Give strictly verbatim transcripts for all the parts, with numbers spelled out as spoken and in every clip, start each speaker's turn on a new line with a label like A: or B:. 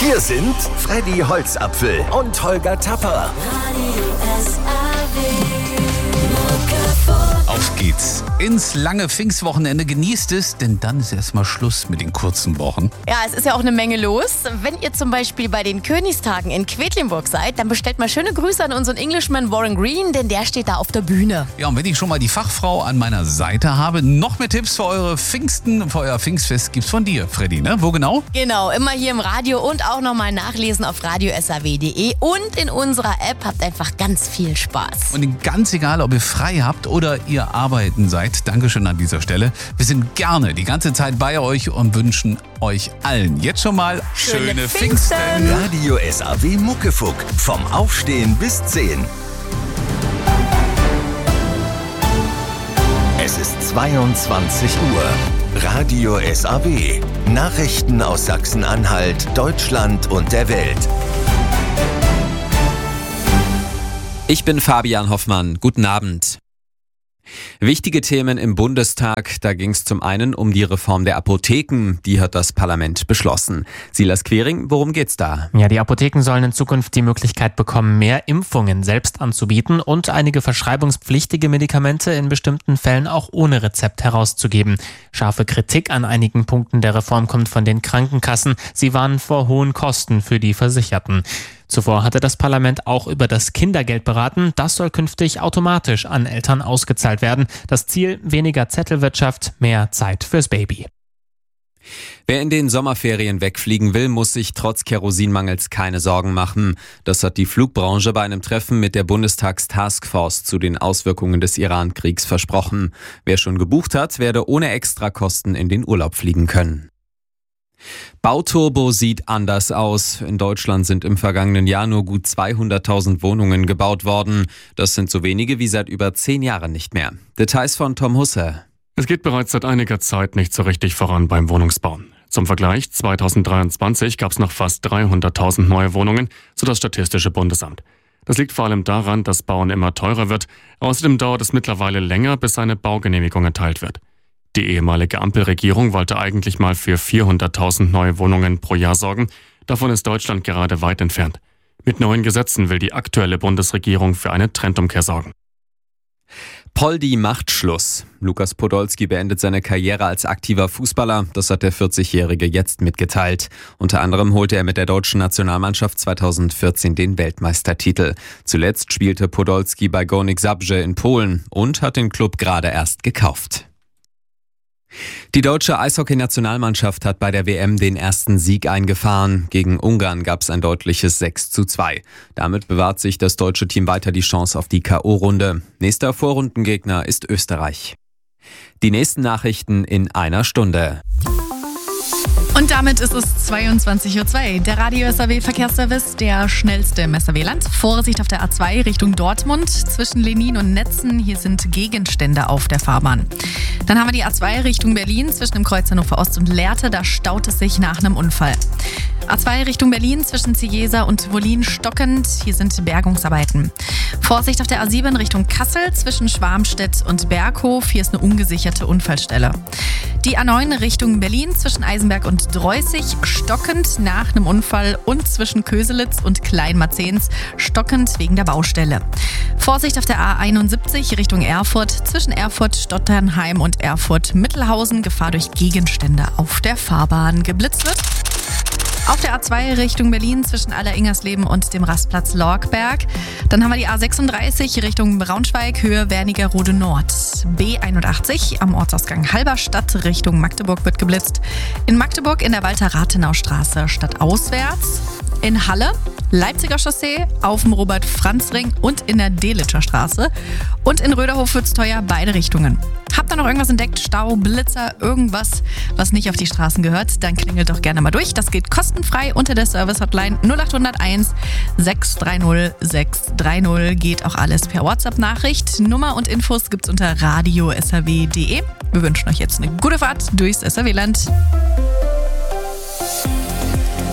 A: Hier sind Freddy Holzapfel und Holger Tapper.
B: Radio S A W Muckefuck.
C: Auf geht's ins lange Pfingstwochenende. Genießt es, denn dann ist erstmal Schluss mit den kurzen Wochen.
D: Ja, es ist ja auch eine Menge los. Wenn ihr zum Beispiel bei den Königstagen in Quedlinburg seid, dann bestellt mal schöne Grüße an unseren Englishman Warren Green, denn der steht da auf der Bühne.
C: Ja, und wenn ich schon mal die Fachfrau an meiner Seite habe, noch mehr Tipps für eure Pfingsten, für euer Pfingstfest gibt's von dir, Freddy, ne? Wo genau?
D: Genau, immer hier im Radio und auch nochmal nachlesen auf radio s a w punkt d e und in unserer App. Habt einfach ganz viel Spaß.
C: Und ganz egal, ob ihr frei habt oder ihr arbeiten seid, Dankeschön an dieser Stelle. Wir sind gerne die ganze Zeit bei euch und wünschen euch allen jetzt schon mal schöne,
D: Schöne
C: Pfingsten.
D: Pfingsten.
A: Radio S A W Muckefuck. Vom Aufstehen bis zehn. Es ist zweiundzwanzig Uhr. Radio S A W. Nachrichten aus Sachsen-Anhalt, Deutschland und der Welt.
E: Ich bin Fabian Hoffmann. Guten Abend. Wichtige Themen im Bundestag, da ging es zum einen um die Reform der Apotheken, die hat das Parlament beschlossen. Silas Quering, worum geht's da?
F: Ja, die Apotheken sollen in Zukunft die Möglichkeit bekommen, mehr Impfungen selbst anzubieten und einige verschreibungspflichtige Medikamente in bestimmten Fällen auch ohne Rezept herauszugeben. Scharfe Kritik an einigen Punkten der Reform kommt von den Krankenkassen. Sie warnen vor hohen Kosten für die Versicherten. Zuvor hatte das Parlament auch über das Kindergeld beraten. Das soll künftig automatisch an Eltern ausgezahlt werden. Das Ziel: weniger Zettelwirtschaft, mehr Zeit fürs Baby.
E: Wer in den Sommerferien wegfliegen will, muss sich trotz Kerosinmangels keine Sorgen machen. Das hat die Flugbranche bei einem Treffen mit der Bundestagstaskforce zu den Auswirkungen des Iran-Kriegs versprochen. Wer schon gebucht hat, werde ohne Extrakosten in den Urlaub fliegen können. Bauturbo sieht anders aus. In Deutschland sind im vergangenen Jahr nur gut zweihunderttausend Wohnungen gebaut worden. Das sind so wenige wie seit über zehn Jahren nicht mehr. Details von Tom Husse.
G: Es geht bereits seit einiger Zeit nicht so richtig voran beim Wohnungsbau. Zum Vergleich, zweitausenddreiundzwanzig gab es noch fast dreihunderttausend neue Wohnungen, so das Statistische Bundesamt. Das liegt vor allem daran, dass Bauen immer teurer wird. Außerdem dauert es mittlerweile länger, bis eine Baugenehmigung erteilt wird. Die ehemalige Ampelregierung wollte eigentlich mal für vierhunderttausend neue Wohnungen pro Jahr sorgen. Davon ist Deutschland gerade weit entfernt. Mit neuen Gesetzen will die aktuelle Bundesregierung für eine Trendumkehr sorgen.
E: Poldi macht Schluss. Lukas Podolski beendet seine Karriere als aktiver Fußballer. Das hat der vierzigjährige jetzt mitgeteilt. Unter anderem holte er mit der deutschen Nationalmannschaft zweitausendvierzehn den Weltmeistertitel. Zuletzt spielte Podolski bei Górnik Zabrze in Polen und hat den Klub gerade erst gekauft. Die deutsche Eishockey-Nationalmannschaft hat bei der W M den ersten Sieg eingefahren. Gegen Ungarn gab es ein deutliches sechs zu zwei. Damit bewahrt sich das deutsche Team weiter die Chance auf die K O-Runde. Nächster Vorrundengegner ist Österreich. Die nächsten Nachrichten in einer Stunde.
H: Und damit ist es zweiundzwanzig Uhr zwei. Der Radio S A W Verkehrsservice, der schnellste im S A W-Land. Vorsicht auf der A zwei Richtung Dortmund zwischen Lenin und Netzen. Hier sind Gegenstände auf der Fahrbahn. Dann haben wir die A zwei Richtung Berlin zwischen dem Kreuz Hannover Ost und Lehrte. Da staut es sich nach einem Unfall. A zwei Richtung Berlin zwischen Ziesa und Wollin stockend. Hier sind Bergungsarbeiten. Vorsicht auf der A sieben Richtung Kassel zwischen Schwarmstedt und Berghof. Hier ist eine ungesicherte Unfallstelle. Die A neun Richtung Berlin zwischen Eisenberg und Dreußig stockend nach einem Unfall und zwischen Köselitz und Kleinmarzens stockend wegen der Baustelle. Vorsicht auf der A einundsiebzig Richtung Erfurt zwischen Erfurt, Stotternheim und Erfurt-Mittelhausen. Gefahr durch Gegenstände auf der Fahrbahn. Geblitzt wird. Auf der A zwei Richtung Berlin zwischen Aller-Ingersleben und dem Rastplatz Lorkberg. Dann haben wir die A sechsunddreißig Richtung Braunschweig, Höhe Wernigerode Nord. B einundachtzig am Ortsausgang Halberstadt Richtung Magdeburg wird geblitzt. In Magdeburg in der Walter-Rathenau-Straße stadtauswärts. In Halle, Leipziger Chaussee, auf dem Robert-Franz-Ring und in der Delitscher Straße. Und in Röderhof wird's teuer, beide Richtungen. Habt ihr noch irgendwas entdeckt? Stau, Blitzer, irgendwas, was nicht auf die Straßen gehört? Dann klingelt doch gerne mal durch. Das geht kostenfrei unter der Service-Hotline null acht null eins sechs drei null sechs drei null. Geht auch alles per WhatsApp-Nachricht. Nummer und Infos gibt's unter radio s a w punkt d e. Wir wünschen euch jetzt eine gute Fahrt durchs S A W-Land. Und wir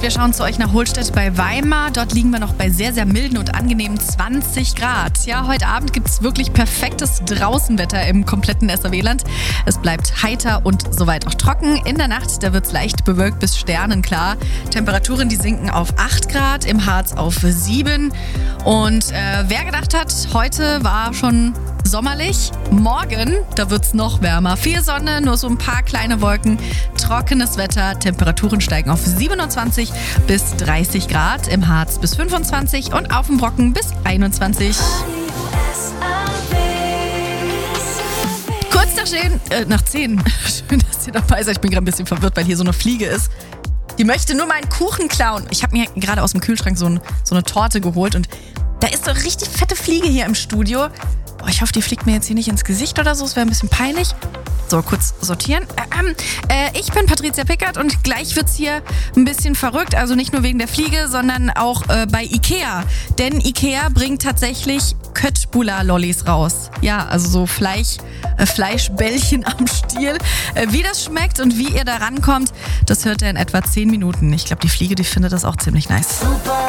H: wir schauen zu euch nach Holstedt bei Weimar. Dort liegen wir noch bei sehr, sehr milden und angenehmen zwanzig Grad. Ja, heute Abend gibt es wirklich perfektes Draußenwetter im kompletten S A W-Land. Es bleibt heiter und soweit auch trocken. In der Nacht, da wird es leicht bewölkt bis sternenklar. Temperaturen, die sinken auf acht Grad, im Harz auf sieben. Und äh, wer gedacht hat, heute war schon sommerlich, morgen, da wird es noch wärmer. Viel Sonne, nur so ein paar kleine Wolken, trockenes Wetter, Temperaturen steigen auf siebenundzwanzig bis dreißig Grad, im Harz bis fünfundzwanzig und auf dem Brocken bis einundzwanzig. Kurz nach zehn, äh, nach zehn. Schön, dass ihr dabei seid. Ich bin gerade ein bisschen verwirrt, weil hier so eine Fliege ist. Die möchte nur meinen Kuchen klauen. Ich habe mir gerade aus dem Kühlschrank so, ein, so eine Torte geholt und da ist so eine richtig fette Fliege hier im Studio. Oh, ich hoffe, die fliegt mir jetzt hier nicht ins Gesicht oder so. Es wäre ein bisschen peinlich. So, kurz sortieren. Ähm, äh, ich bin Patricia Pickert und gleich wird's hier ein bisschen verrückt. Also nicht nur wegen der Fliege, sondern auch äh, bei Ikea. Denn Ikea bringt tatsächlich Köttbullar-Lollis raus. Ja, also so Fleisch, äh, Fleischbällchen am Stiel. Äh, wie das schmeckt und wie ihr da rankommt, das hört ihr in etwa zehn Minuten. Ich glaube, die Fliege, die findet das auch ziemlich nice.